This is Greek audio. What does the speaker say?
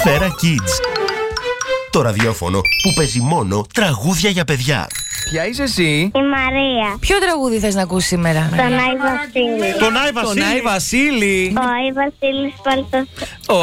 Σφαίρα Kids. Το ραδιόφωνο που παίζει μόνο τραγούδια για παιδιά. Ποια είσαι εσύ? Η Μαρία. Ποιο τραγούδι θες να ακούσεις σήμερα? Τον Άι Βασίλη. Τον Άι Βασίλη. Ο Άι Βασίλης Παλτός.